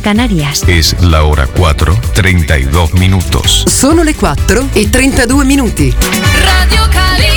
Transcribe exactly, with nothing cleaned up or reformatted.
Canarias. Es la hora cuatro, treinta y dos minutos. Sono le quattro e trentadue minuti. Radio Cali.